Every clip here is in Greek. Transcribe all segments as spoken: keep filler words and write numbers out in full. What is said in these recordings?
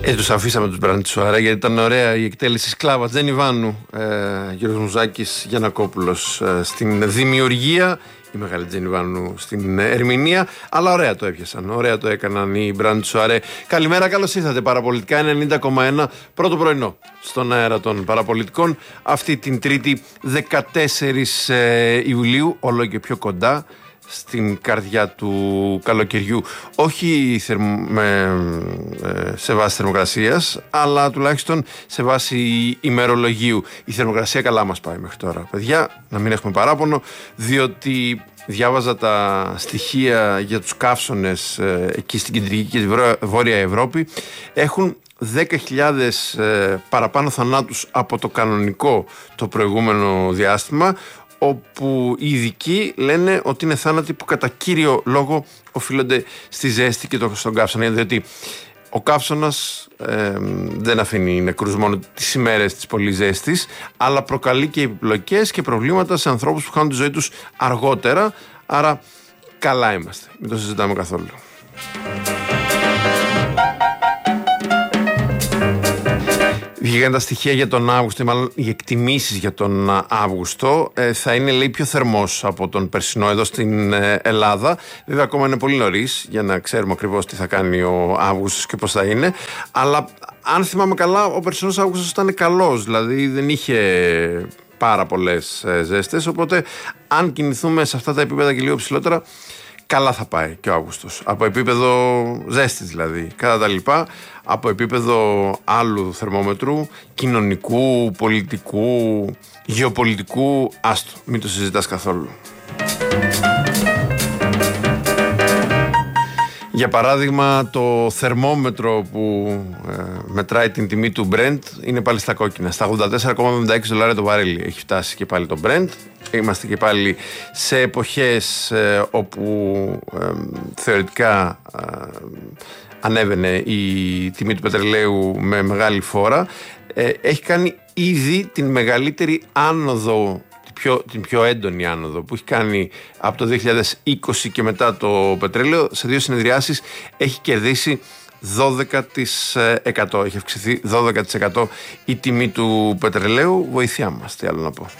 Ε, τους αφήσαμε τους Μπραντσουαρέ γιατί ήταν ωραία η εκτέλεση Σκλάβα Τζένι Βάνου, ε, Γιώργος Μουζάκης, Γιαννακόπουλος ε, στην δημιουργία, η μεγάλη Τζένι Βάνου στην ερμηνεία, αλλά ωραία το έπιασαν, ωραία το έκαναν οι Μπραντσουαρέ. Καλημέρα, καλώς ήρθατε. Παραπολιτικά ενενήντα κόμμα ένα, πρώτο πρωινό στον αέρα των Παραπολιτικών, αυτή την Τρίτη δεκατέσσερις ε, Ιουλίου, όλο και πιο κοντά στην καρδιά του καλοκαιριού, όχι θερμ, με, ε, σε βάση θερμοκρασίας, αλλά τουλάχιστον σε βάση ημερολογίου. Η θερμοκρασία καλά μας πάει μέχρι τώρα, παιδιά, να μην έχουμε παράπονο, διότι διάβαζα τα στοιχεία για τους καύσωνες ε, εκεί στην κεντρική και τη βόρεια Ευρώπη. Έχουν δέκα χιλιάδες ε, παραπάνω θανάτους από το κανονικό το προηγούμενο διάστημα, όπου οι ειδικοί λένε ότι είναι θάνατοι που κατά κύριο λόγο οφείλονται στη ζέστη και στον καύσωνα, διότι ο καύσωνας ε, δεν αφήνει νεκρούς μόνο τις ημέρες της πολύ ζέστης, αλλά προκαλεί και επιπλοκές και προβλήματα σε ανθρώπους που χάνουν τη ζωή τους αργότερα, άρα καλά είμαστε, μην το συζητάμε καθόλου. Βγήκαν τα στοιχεία για τον Αύγουστο, μάλλον οι εκτιμήσεις για τον Αύγουστο. Ε, θα είναι, λέει, πιο θερμός από τον περσινό εδώ στην ε, Ελλάδα. Βέβαια, ακόμα είναι πολύ νωρίς για να ξέρουμε ακριβώς τι θα κάνει ο Αύγουστος και πώς θα είναι. Αλλά αν θυμάμαι καλά, ο περσινός Αύγουστος ήταν καλός. Δηλαδή, δεν είχε πάρα πολλές ε, ζέστες. Οπότε, αν κινηθούμε σε αυτά τα επίπεδα και λίγο ψηλότερα, καλά θα πάει και ο Αύγουστος. Από επίπεδο ζέστης δηλαδή, κατά τα λοιπά, από επίπεδο άλλου θερμόμετρου, κοινωνικού, πολιτικού, γεωπολιτικού, άστο, μην το συζητάς καθόλου. Για παράδειγμα, το θερμόμετρο που ε, μετράει την τιμή του Brent είναι πάλι στα κόκκινα. Στα ογδόντα τέσσερα κόμμα εβδομήντα έξι δολάρια το βαρέλι έχει φτάσει και πάλι το Brent. Είμαστε και πάλι σε εποχές ε, όπου ε, θεωρητικά ε, ανέβαινε η τιμή του πετρελαίου με μεγάλη φόρα. Ε, έχει κάνει ήδη την μεγαλύτερη άνοδο, Πιο, την πιο έντονη άνοδο που έχει κάνει από το δύο χιλιάδες είκοσι και μετά το πετρέλαιο. Σε δύο συνεδριάσεις έχει κερδίσει δώδεκα τοις εκατό. Έχει αυξηθεί δώδεκα τοις εκατό η τιμή του πετρελαίου. Βοηθειά μας, τι άλλο να πω.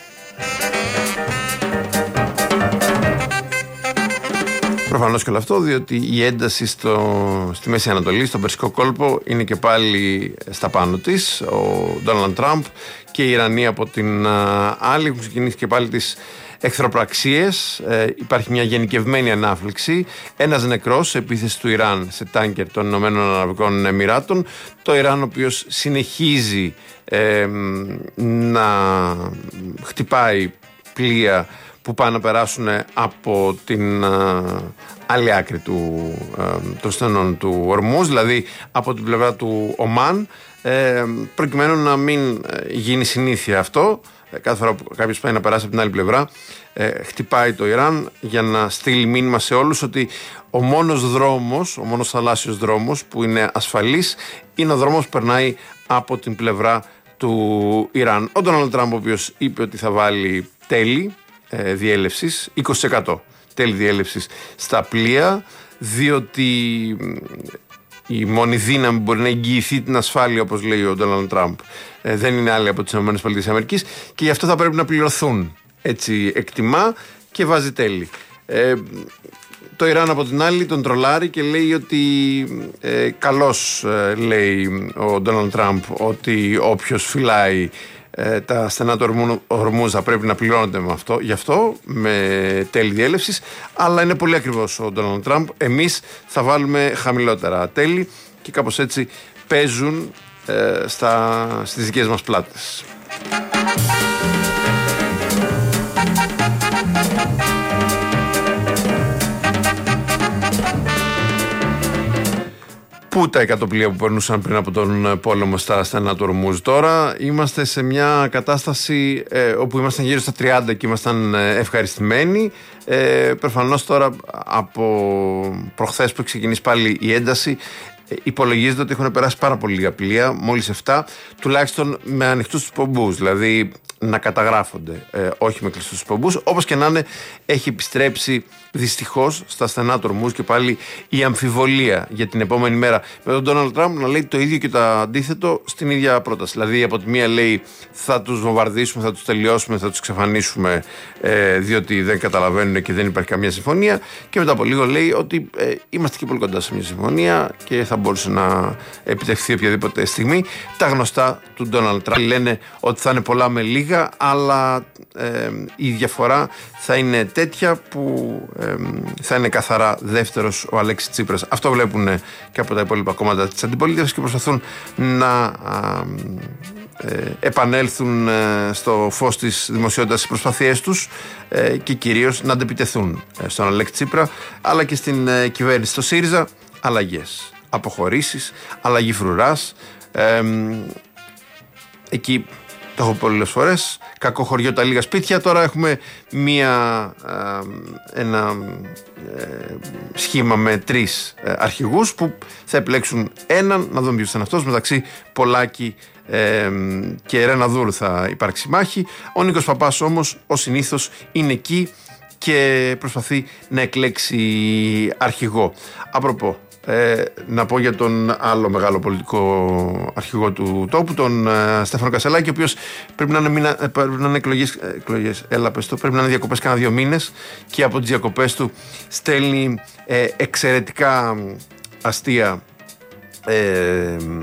Προφανώς και όλο αυτό, διότι η ένταση στο, στη Μέση Ανατολή, στον Περσικό κόλπο, είναι και πάλι στα πάνω της. Ο Ντόναλντ Τραμπ και οι Ιρανοί από την α, άλλη έχουν ξεκινήσει και πάλι τις εχθροπραξίες. Ε, υπάρχει μια γενικευμένη ανάφλεξη. Ένας νεκρός σε επίθεση του Ιράν σε τάνκερ των Ηνωμένων Αραβικών Εμιράτων. Το Ιράν, ο οποίος συνεχίζει ε, να χτυπάει πλοία που πάνε να περάσουν από την α, άλλη άκρη του, α, των στενών του Ορμούζ, δηλαδή από την πλευρά του Ομάν, ε, προκειμένου να μην γίνει συνήθεια αυτό. Ε, κάθε φορά που κάποιος πάει να περάσει από την άλλη πλευρά, ε, χτυπάει το Ιράν για να στείλει μήνυμα σε όλους ότι ο μόνος δρόμος, ο μόνος θαλάσσιος δρόμος που είναι ασφαλής είναι ο δρόμος που περνάει από την πλευρά του Ιράν. Ο Ντόναλντ Τραμπ, ο οποίος είπε ότι θα βάλει τέλη Ε, διέλευσης, είκοσι τοις εκατό τέλη διέλευσης στα πλοία, διότι η μόνη δύναμη που μπορεί να εγγυηθεί την ασφάλεια, όπως λέει ο Ντόναλντ Τραμπ, ε, δεν είναι άλλη από τις ΗΠΑ και γι' αυτό θα πρέπει να πληρωθούν. Έτσι εκτιμά και βάζει τέλη. Ε, το Ιράν από την άλλη τον τρολάρει και λέει ότι ε, καλώς ε, λέει ο Ντόναλντ Τραμπ ότι όποιος φυλάει Ε, τα στενά του Ορμούζ θα πρέπει να πληρώνονται με αυτό, γι' αυτό με τέλη διέλευσης, αλλά είναι πολύ ακριβώς ο Ντόναλντ Τραμπ. Εμείς θα βάλουμε χαμηλότερα τέλη και κάπως έτσι παίζουν ε, στα, στις δικές μας πλάτες. Πού τα εκατοπλία που περνούσαν πριν από τον πόλεμο στα στενά του Ορμούζ? Τώρα είμαστε σε μια κατάσταση ε, όπου ήμασταν γύρω στα τριάντα και ήμασταν ε, ευχαριστημένοι. Ε, προφανώς τώρα από προχθές που ξεκινήσει πάλι η ένταση, ε, υπολογίζεται ότι έχουν περάσει πάρα πολύ λίγα πλοία, μόλις επτά, τουλάχιστον με ανοιχτούς τους πομπούς. Δηλαδή να καταγράφονται, ε, όχι με κλειστούς πομπούς. Όπως και να είναι, έχει επιστρέψει δυστυχώς στα στενά του ορμούς και πάλι η αμφιβολία για την επόμενη μέρα. Με τον Ντόναλντ Τραμπ να λέει το ίδιο και το αντίθετο στην ίδια πρόταση. Δηλαδή, από τη μία λέει θα τους βομβαρδίσουμε, θα τους τελειώσουμε, θα τους εξαφανίσουμε, ε, διότι δεν καταλαβαίνουν και δεν υπάρχει καμία συμφωνία. Και μετά από λίγο λέει ότι ε, είμαστε και πολύ κοντά σε μια συμφωνία και θα μπορούσε να επιτευχθεί οποιαδήποτε στιγμή. Τα γνωστά του Ντόναλντ Τραμπ λένε ότι θα είναι πολλά με λίγα, αλλά ε, η διαφορά θα είναι τέτοια που ε, θα είναι καθαρά δεύτερος ο Αλέξης Τσίπρας. Αυτό βλέπουν και από τα υπόλοιπα κόμματα της αντιπολίτευσης και προσπαθούν να α, ε, επανέλθουν ε, στο φως της δημοσιότητας στις προσπαθίες τους ε, και κυρίως να αντεπιτεθούν ε, στον Αλέξη Τσίπρα, αλλά και στην ε, κυβέρνηση στο ΣΥΡΙΖΑ. Αλλαγές, αποχωρήσεις, αλλαγή φρουράς. Ε, εκεί το έχω πολλές φορές. Κακό χωριό, τα λίγα σπίτια. Τώρα έχουμε μία, ε, ένα ε, σχήμα με τρεις ε, αρχηγούς που θα επιλέξουν έναν, να δούμε ποιος ήταν αυτός. Μεταξύ Πολάκη ε, και Ρεναδούρου θα υπάρξει μάχη. Ο Νίκος Παπάς όμως, ως συνήθως, είναι εκεί και προσπαθεί να εκλέξει αρχηγό. Απροπό, Ε, να πω για τον άλλο μεγάλο πολιτικό αρχηγό του τόπου, τον ε, Στέφανο Κασσελάκη, ο οποίος πρέπει να είναι, μήνα, ε, πρέπει να είναι εκλογές, εκλογές, έλα πες το, πρέπει να είναι διακοπές κάνα δύο μήνες και από τις διακοπές του στέλνει ε, εξαιρετικά αστεία ε,